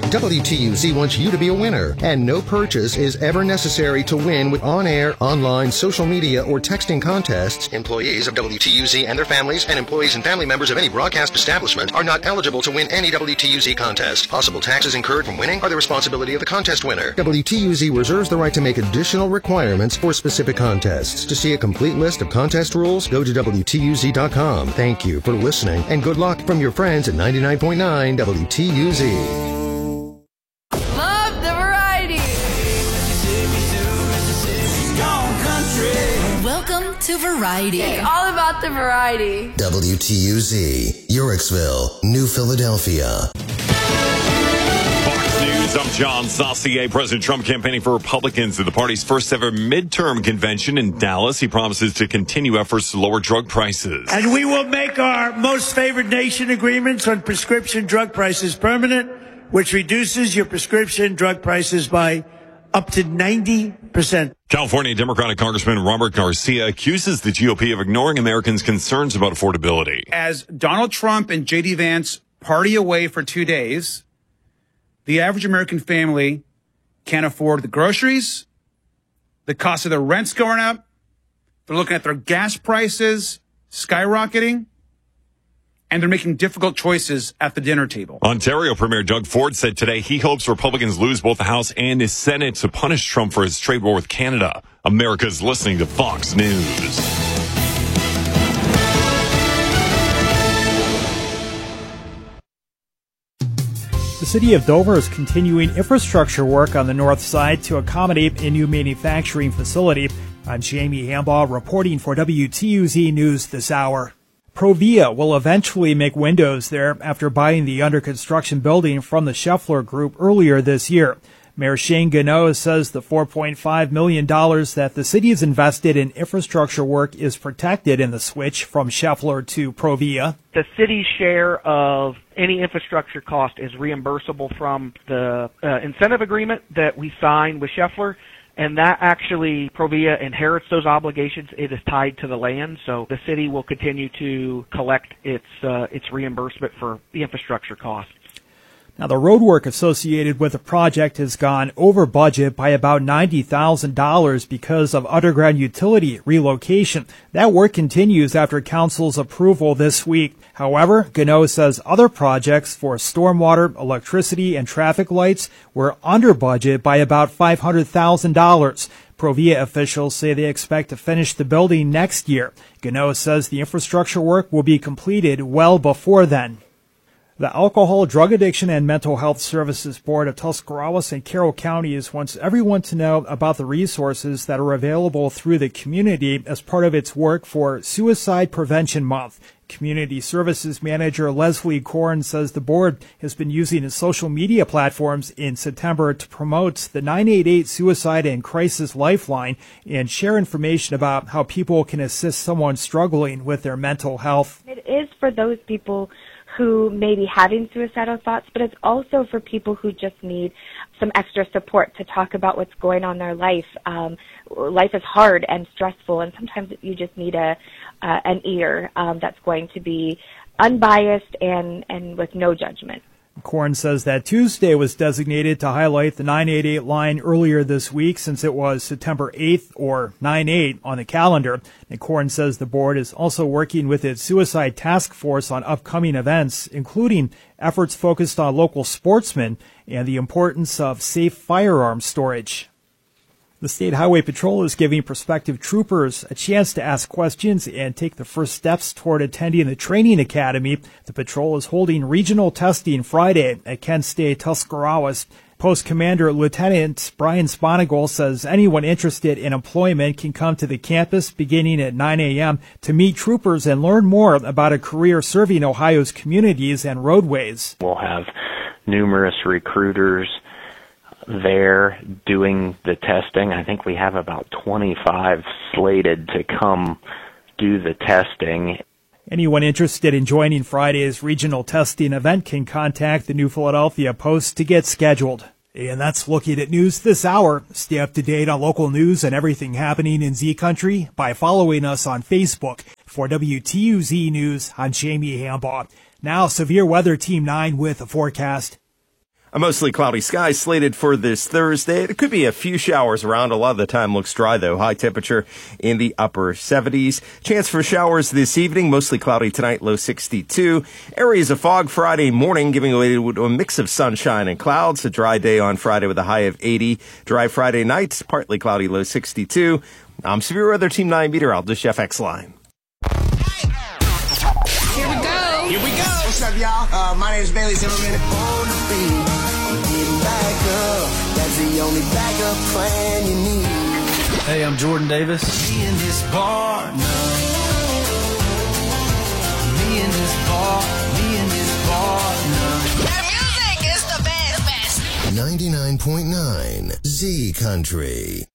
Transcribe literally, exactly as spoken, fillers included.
W T U Z wants you to be a winner, and no purchase is ever necessary to win with on-air, online, social media, or texting contests. Employees of W T U Z and their families and employees and family members of any broadcast establishment are not eligible to win any W T U Z contest. Possible taxes incurred from winning are the responsibility of the contest winner. W T U Z reserves the right to make additional requirements for specific contests. To see a complete list of contest rules, go to W T U Z dot com. Thank you for listening, and good luck from your friends at ninety-nine point nine W T U Z. Love the variety. Welcome to Variety. It's all about the variety. W T U Z, Yorksville, New Philadelphia. Fox News, I'm John Saucier. President Trump campaigning for Republicans at the party's first ever midterm convention in Dallas. He promises to continue efforts to lower drug prices. And we will make our most favored nation agreements on prescription drug prices permanent, which reduces your prescription drug prices by up to ninety percent. California Democratic Congressman Robert Garcia accuses the G O P of ignoring Americans' concerns about affordability. As Donald Trump and J D Vance party away for two days, the average American family can't afford the groceries, the cost of their rent's going up, they're looking at their gas prices skyrocketing, and they're making difficult choices at the dinner table. Ontario Premier Doug Ford said today he hopes Republicans lose both the House and his Senate to punish Trump for his trade war with Canada. America's listening to Fox News. The city of Dover is continuing infrastructure work on the north side to accommodate a new manufacturing facility. I'm Jamie Hambaugh reporting for W T U Z News this hour. Provia will eventually make windows there after buying the under-construction building from the Scheffler Group earlier this year. Mayor Shane Gano says the four point five million dollars that the city has invested in infrastructure work is protected in the switch from Scheffler to Provia. The city's share of any infrastructure cost is reimbursable from the uh, incentive agreement that we signed with Scheffler. And that actually, Provia inherits those obligations. It is tied to the land, so the city will continue to collect its uh, its reimbursement for the infrastructure costs. Now, the road work associated with the project has gone over budget by about ninety thousand dollars because of underground utility relocation. That work continues after council's approval this week. However, Gano says other projects for stormwater, electricity, and traffic lights were under budget by about five hundred thousand dollars. Provia officials say they expect to finish the building next year. Gano says the infrastructure work will be completed well before then. The Alcohol, Drug Addiction, and Mental Health Services Board of Tuscarawas and Carroll Counties wants everyone to know about the resources that are available through the community as part of its work for Suicide Prevention Month. Community Services Manager Leslie Korn says the board has been using its social media platforms in September to promote the nine eight eight Suicide and Crisis Lifeline and share information about how people can assist someone struggling with their mental health. It is for those people who may be having suicidal thoughts, but it's also for people who just need some extra support to talk about what's going on in their life. Um, life is hard and stressful, and sometimes you just need a uh, an ear um, that's going to be unbiased and, and with no judgment. Korn says that Tuesday was designated to highlight the nine eight eight line earlier this week since it was September eighth or nine eight on the calendar. And Korn says the board is also working with its suicide task force on upcoming events, including efforts focused on local sportsmen and the importance of safe firearm storage. The State Highway Patrol is giving prospective troopers a chance to ask questions and take the first steps toward attending the training academy. The patrol is holding regional testing Friday at Kent State Tuscarawas. Post Commander Lieutenant Brian Sponigal says anyone interested in employment can come to the campus beginning at nine a.m. to meet troopers and learn more about a career serving Ohio's communities and roadways. We'll have numerous recruiters there doing the testing. I think we have about twenty-five slated to come do the testing. Anyone interested in joining Friday's regional testing event can contact the New Philadelphia Post to get scheduled. And that's looking at news this hour. Stay up to date on local news and everything happening in Z Country by following us on Facebook. For W T U Z News, I'm Jamie Hambaugh. Now, Severe Weather Team nine with a forecast. A mostly cloudy sky slated for this Thursday. There could be a few showers around. A lot of the time looks dry, though. High temperature in the upper seventies. Chance for showers this evening. Mostly cloudy tonight, low sixty-two. Areas of fog Friday morning, giving way to a mix of sunshine and clouds. A dry day on Friday with a high of eighty. Dry Friday night, partly cloudy, low sixty-two. I'm Severe Weather Team nine meteorologist Jeff Exline. Here we go. Here we go. What's up, y'all? Uh, my name is Bailey Zimmerman. Back up. That's the only backup plan you need. Hey, I'm Jordan Davis. Me in this bar, no. Me in this bar, me in this bar, no. Their music is the best. ninety-nine point nine Z Country.